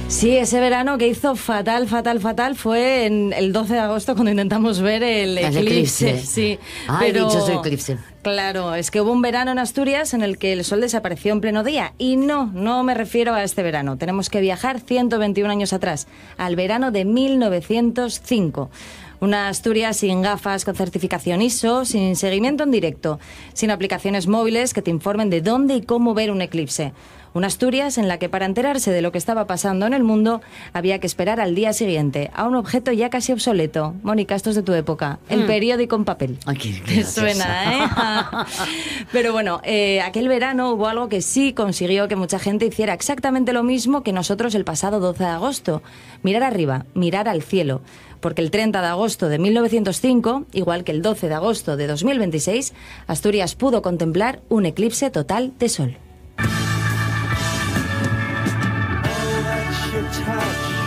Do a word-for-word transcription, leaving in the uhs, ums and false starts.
Sí, ese verano que hizo fatal, fatal, fatal fue en el doce de agosto cuando intentamos ver el, El eclipse. eclipse. Sí, Ay, pero dichoso eclipse. claro, es que hubo un verano en Asturias en el que el sol desapareció en pleno día. Y no, no me refiero a este verano. Tenemos que viajar ciento veintiún años atrás, al verano de mil novecientos cinco. Una Asturias sin gafas, con certificación I S O, sin seguimiento en directo, sin aplicaciones móviles que te informen de dónde y cómo ver un eclipse. Una Asturias en la que para enterarse de lo que estaba pasando en el mundo había que esperar al día siguiente, a un objeto ya casi obsoleto. Mónica, esto es de tu época. El Mm. periódico en papel. Ay, qué Te suena, ¿eh? Pero bueno, eh, aquel verano hubo algo que sí consiguió que mucha gente hiciera exactamente lo mismo que nosotros el pasado doce de agosto. Mirar arriba, mirar al cielo. Porque el treinta de agosto de mil novecientos cinco, igual que el doce de agosto de dos mil veintiséis, Asturias pudo contemplar un eclipse total de sol. Touch